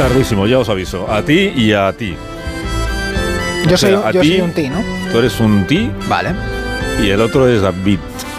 Tardísimo, ya os aviso. A ti y a ti. Yo soy un ti, ¿no? Tú eres un ti. Vale. Y el otro es David.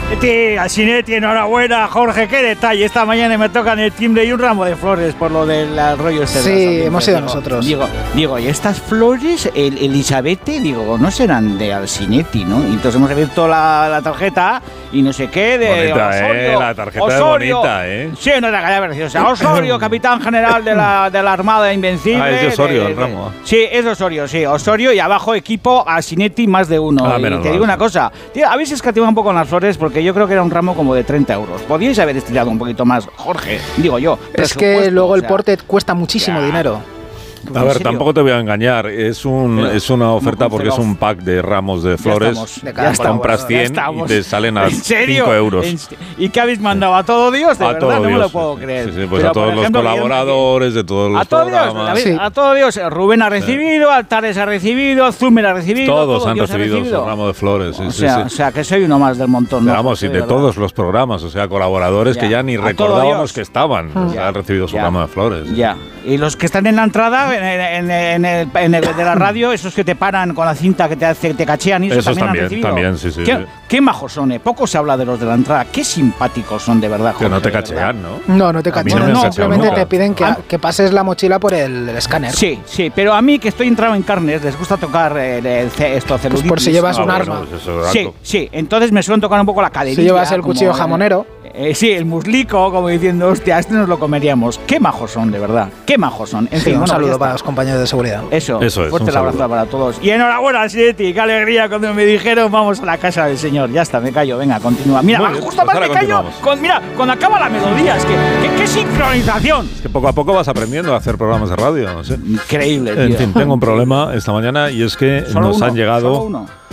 Sinetti, enhorabuena, Jorge, qué detalle. Esta mañana me tocan el timbre y un ramo de flores por lo del rollo este. Sí, hemos sido nosotros. Digo, y estas flores, Elizabeth, no serán de Alcinetti, ¿no? Y entonces hemos abierto la tarjeta y no sé qué de bonita, Osorio. La tarjeta Osorio, es bonita, Sí, no te calles, preciosa. Osorio, capitán general de la Armada Invencible. Es de Osorio el ramo. Sí, es de Osorio, sí. Osorio y abajo equipo Alcinetti más de uno. Y te digo una cosa, tío, habéis escatimado un poco en las flores porque yo creo que era un ramo como de 30 euros. Podíais haber estirado un poquito más, Jorge, digo yo. Es que luego el porte cuesta muchísimo dinero. A ver, tampoco te voy a engañar. Es una oferta porque es un pack de ramos de flores. Compras 100 y te salen a 5 euros. ¿Y qué habéis mandado? ¿A todo Dios? De verdad, no me lo puedo creer. Sí, pues a todos los colaboradores de todos los programas. A todo Dios. Rubén ha recibido, Altares ha recibido, Zumer ha recibido. Todos han recibido su ramo de flores. O sea, que soy uno más del montón. Vamos, y de todos los programas. O sea, colaboradores que ya ni recordábamos que estaban. Han recibido su ramo de flores. Ya. Y los que están en la entrada, en el de la radio, esos que te paran con la cinta que te cachean, y esos también, sí. Qué majos son, Poco se habla de los de la entrada. Qué simpáticos son, de verdad, Jorge. Que no te cachean, ¿no? No te cachean. No, simplemente te piden que pases la mochila por el escáner. Sí, pero a mí, que estoy entrado en carnes, les gusta tocar esto, celulitis. Pues por si llevas un arma. Sí, entonces me suelen tocar un poco la caderilla. Si llevas el cuchillo jamonero. Sí, el muslico, como diciendo, hostia, este nos lo comeríamos. Qué majos son, de verdad. Qué majos son. En fin, un saludo para los compañeros de seguridad. Eso es. Fuerte el abrazo para todos. Y enhorabuena, Sinetti. Qué alegría cuando me dijeron, vamos a la casa del señor. Ya está, me callo. Venga, continúa. Mira, justo más me callo. Cuando acaba la melodía. Es que, ¿qué sincronización? Es que poco a poco vas aprendiendo a hacer programas de radio. No sé. Increíble, tío. En fin, tengo un problema esta mañana y es que nos han llegado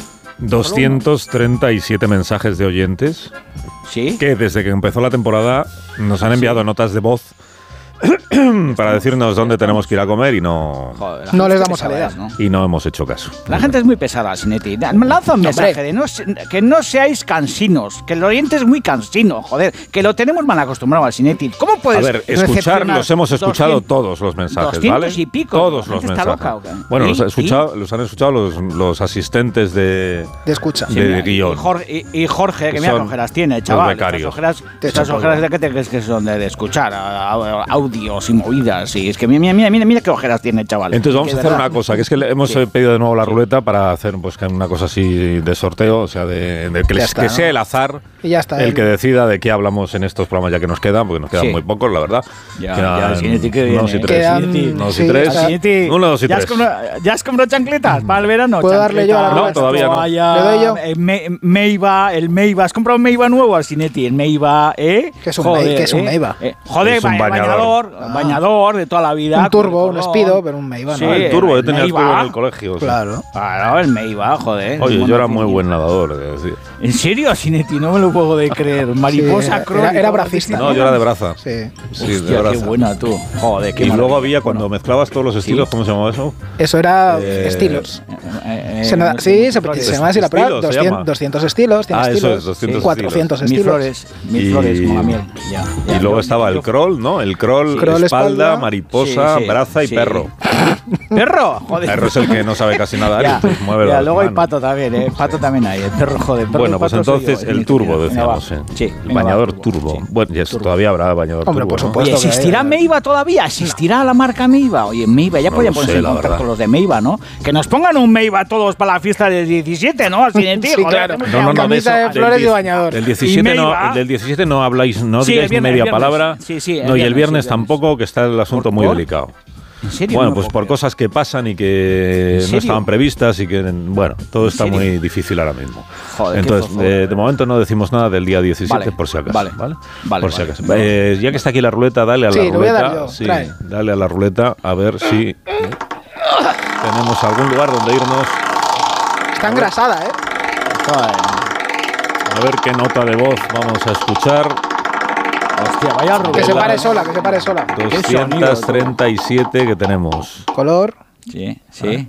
237 mensajes de oyentes. ¿Sí? Que desde que empezó la temporada nos han enviado notas de voz para decirnos dónde tenemos que ir a comer y no les damos salidas, ¿no? Y no hemos hecho caso. La gente es muy pesada, Sinetti. Lanza un mensaje de que no seáis cansinos, que el oyente es muy cansino, joder, que lo tenemos mal acostumbrado al Sinetti. ¿Cómo puedes? A ver, los hemos escuchado todos los mensajes, 200 ¿vale? Y pico. Todos los mensajes. Loca, bueno, los han escuchado los asistentes de escucha. De guión. Y Jorge, que mira qué ojeras tiene, chaval. Estas ojeras de qué te crees que son de escuchar, audios y movidas, y es que mira qué ojeras tiene, chaval. Entonces vamos a hacer una cosa, que es que hemos pedido de nuevo la ruleta para hacer pues una cosa así de sorteo, o sea, que sea el azar y ya está, el que decida de qué hablamos en estos programas ya que nos quedan, porque nos quedan muy pocos, la verdad. Unos y tres. Uno, dos y tres. ¿Ya has comprado chancletas para el verano? ¿Puedo darle yo a la ruleta? No, todavía no. ¿Le doy yo? El Meiva. ¿Has comprado un Meiva nuevo al Sinetti? El Meiva, ¿Qué es un Meiva? Joder, es un bañador de toda la vida. Un turbo, un Speedo, pero un Meiva, sí, ¿no? El turbo, yo tenía el turbo en el colegio. Claro. Claro, el Meiva, joder. Oye, yo era muy buen nadador, es decir. ¿En serio, Sinetti? No me lo puedo de creer. Mariposa crónica. Era bracista. No, yo era de braza. Sí. Hostia, de braza. Qué buena tú. Joder, qué y luego había, cuando mezclabas todos los estilos, ¿cómo se llamaba eso? Eso era estilos. Se llama así la prueba. 200 estilos, 100 estilos. Eso es, 200 400 estilos. Mil flores como la miel. Y luego estaba el crawl, ¿no? El crawl, espalda, mariposa, braza y perro. ¿Perro? Joder. Perro es el que no sabe casi nadar y pues mueve las luego hay manos. pato también, pato también hay. El perro, joder. Bueno, pues entonces el turbo, decíamos. Sí. El bañador turbo. Bueno, y todavía habrá bañador turbo. Por supuesto. Oye, ¿existirá Meiva todavía? ¿Existirá la marca Meiva? Oye, Meiva, ya podían ponerse en contacto los de Meiva, ¿no? Que nos pongan un Meiva todos para la fiesta del 17, ¿no? Así de sí, claro. No, camisa de flores y bañador. Del 17 no habláis, no digáis media palabra. No, y el viernes tampoco, que está el asunto muy delicado. ¿En serio? Bueno, pues por cosas que pasan y que no estaban previstas y que, bueno, todo está muy difícil ahora mismo. Joder, entonces, de momento no decimos nada del día 17 por si acaso. Vale. Por si acaso. Ya que está aquí la ruleta, dale a la ruleta. Lo voy a dar yo. Dale a la ruleta a ver si tenemos algún lugar donde irnos. Está engrasada, A ver qué nota de voz vamos a escuchar. Hostia, vaya ruleta. Que se pare sola. 237 que tenemos. Color. Sí.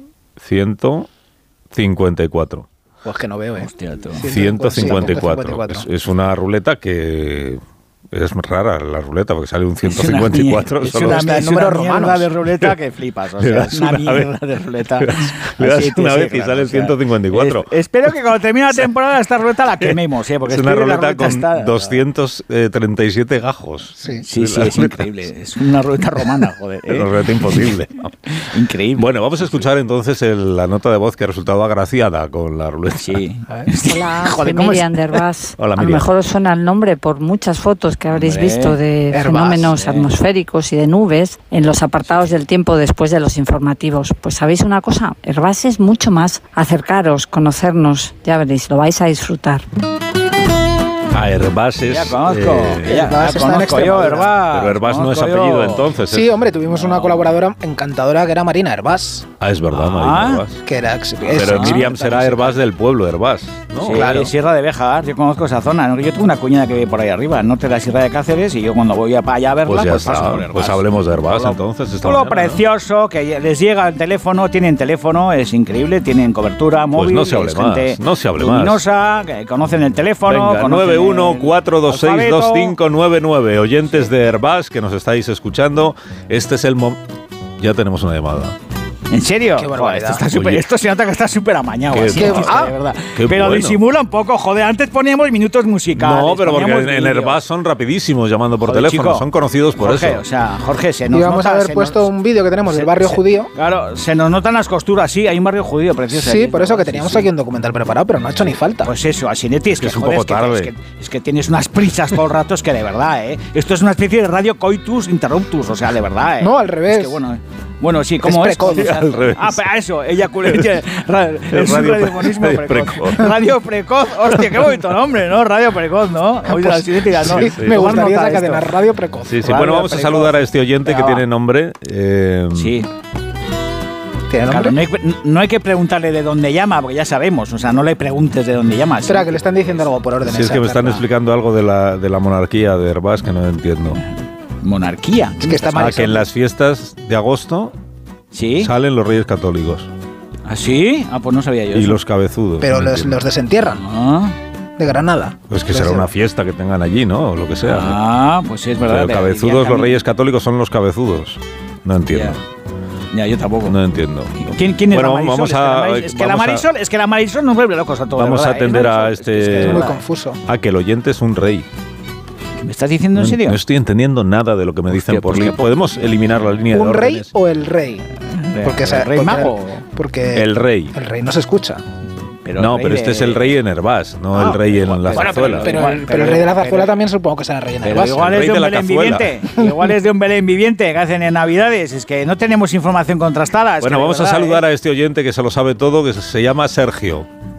154. Pues que no veo, Hostia, tú. 154. Es una ruleta que Es rara la ruleta porque sale un 154. Es una mierda de ruleta que flipas. O sea, es una mierda de ruleta. Le das una vez y sale el 154. Espero que cuando termine la temporada esta ruleta la quememos, porque es una ruleta con 237 gajos. Sí, es increíble. Es una ruleta romana, joder. Es una ruleta imposible. Increíble. Bueno, vamos a escuchar entonces la nota de voz que ha resultado agraciada con la ruleta. Sí. Hola, soy Miriam de Herbás. Hola, Miriam. A lo mejor os suena el nombre por muchas fotos que habréis visto de Herbás, fenómenos atmosféricos y de nubes en los apartados del tiempo después de los informativos. Pues ¿sabéis una cosa? Herbás es mucho más. Acercaros, conocernos, ya veréis, lo vais a disfrutar. Herbás es... Ya conozco, yo, Herbás. Pero Herbás no es apellido entonces. Sí, hombre, tuvimos una colaboradora encantadora que era Marina Herbás. Es verdad, Marina Herbás. Que era, pero Miriam será Herbás del pueblo Herbás, ¿no? Sí, claro. Sierra de Béjar, yo conozco esa zona. Yo tengo una cuñada que vive por ahí arriba, norte de la Sierra de Cáceres, y yo cuando voy para allá a verla, pues paso por Herbás. Pues hablemos de Herbás entonces. Lo precioso, que les llega el teléfono, tienen teléfono, es increíble, tienen cobertura móvil. Pues no se hable más, luminosa, que conocen el teléfono. Venga, 914262599, oyentes de Herbás que nos estáis escuchando, este es el momento. Ya tenemos una llamada. ¿En serio? Qué barbaridad. Esto se nota que está súper amañado. Así, de verdad. Pero bueno. Disimula un poco, joder. Antes poníamos minutos musicales. No, pero porque en Herbás son rapidísimos llamando por teléfono. Chico, son conocidos por Jorge, eso. O sea, Jorge, se nos y vamos a haber puesto un vídeo que tenemos del barrio judío. Claro, se nos notan las costuras. Sí, hay un barrio judío precioso. Sí, por eso que teníamos aquí un documental preparado, pero no ha hecho ni falta. Pues eso, Asinetti, es que es un poco tarde. Es que tienes unas prisas todo el rato, es que de verdad, Esto es una especie de radio coitus interruptus, o sea, de verdad, No, al revés. Es que bueno, sí, ¿cómo es? Precoz, al revés. Pero eso, es un radiofonismo precoz. Radio Precoz, hostia, qué bonito nombre, ¿no? Radio Precoz, ¿no? Hoy pues, sí, me gustaría esa cadena, Radio Precoz. Sí, bueno, vamos a saludar a este oyente que tiene nombre. Sí. ¿Tiene nombre? Claro, no hay que preguntarle de dónde llama, porque ya sabemos, o sea, no le preguntes de dónde llama. Espera, que le están diciendo algo por orden. Sí, es que me están explicando algo de la monarquía de Herbás que no entiendo. ¿Monarquía? Es que está mal. Que en las fiestas de agosto salen los Reyes Católicos. ¿Ah, sí? Pues no sabía yo. Y los cabezudos. Pero los desentierran. De Granada. Pues que será una fiesta que tengan allí, ¿no? O lo que sea. Pues es verdad. Pero cabezudos, los Reyes Católicos son los cabezudos. No entiendo. Ya, yo tampoco. No entiendo. ¿Quién es la Marisol? Es que la Marisol nos vuelve locos a todos. Vamos a atender a este... Es muy confuso. Que el oyente es un rey. ¿Me estás diciendo en serio? No estoy entendiendo nada de lo que me dicen por línea. ¿Podemos eliminar la línea de órdenes? ¿Un rey o el rey? Porque ¿el rey mago? Porque el rey. El rey no se escucha. Pero este es el rey en Herbás, no el rey en la zarzuela. Pero el rey de la zarzuela también supongo que será el rey en Herbás. Igual es de un Belén viviente. Igual es de un Belén viviente que hacen en Navidades. Es que no tenemos información contrastada. Bueno, vamos a saludar a este oyente que se lo sabe todo, que se llama Sergio.